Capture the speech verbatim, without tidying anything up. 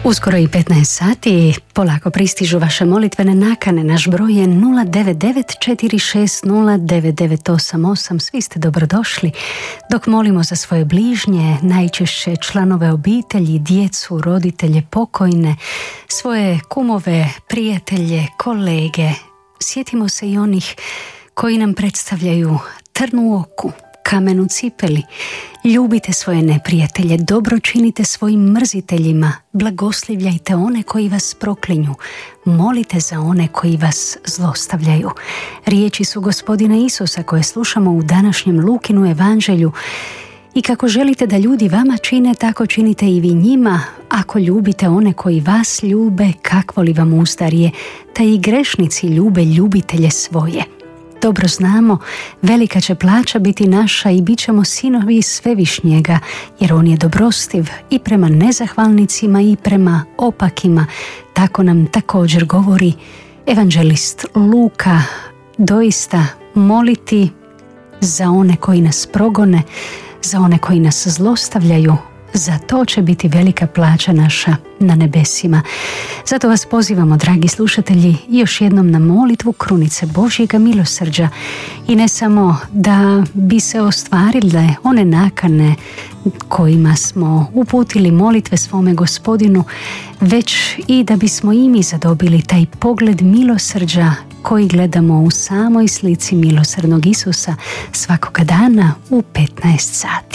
Uskoro i petnaest sati, polako pristižu vaše molitvene nakane. Naš broj je nula devet devet četiri šest nula devet devet osam osam. Svi ste dobrodošli dok molimo za svoje bližnje, najčešće članove obitelji, djecu, roditelje pokojne, svoje kumove, prijatelje, kolege. Sjetimo se i onih koji nam predstavljaju trn u oku, kamen u cipeli. Ljubite svoje neprijatelje, dobro činite svojim mrziteljima, blagoslivljajte one koji vas proklinju, molite za one koji vas zlostavljaju. Riječi su Gospodina Isusa koje slušamo u današnjem Lukinu evanđelju. I kako želite da ljudi vama čine, tako činite i vi njima. Ako ljubite one koji vas ljube, kakvo li vam uzdarje, da i grešnici ljube ljubitelje svoje. Dobro znamo, velika će plaća biti naša i bit ćemo sinovi Svevišnjega, jer on je dobrostiv i prema nezahvalnicima i prema opakima. Tako nam također govori evanđelist Luka. Doista moliti za one koji nas progone, za one koji nas zlostavljaju, za to će biti velika plaća naša na nebesima. Zato vas pozivamo, dragi slušatelji, još jednom na molitvu krunice Božjega milosrđa, i ne samo da bi se ostvarile one nakane kojima smo uputili molitve svome Gospodinu, već i da bismo i mi zadobili taj pogled milosrđa koji gledamo u samoj slici milosrdnog Isusa svakoga dana u petnaest sati.